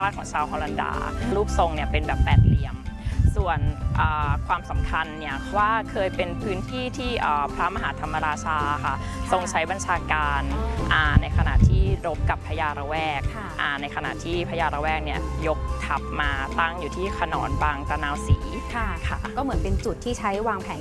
บ้านของชาวฮอลันดารูปทรงเนี่ยเป็นแบบแปดเหลี่ยมส่วนความสำคัญเนี่ยว่าเคยเป็นพื้นที่ที่พระมหาธรรมราชาค่ะทรงใช้บัญชาการในขณะที่รบกับพญาละแวกในขณะที่พญาละแวกเนี่ยยกทัพมาตั้งอยู่ที่ขนอนบางตะนาวศรีค่ะก็เหมือนเป็นจุดที่ใช้วางแผน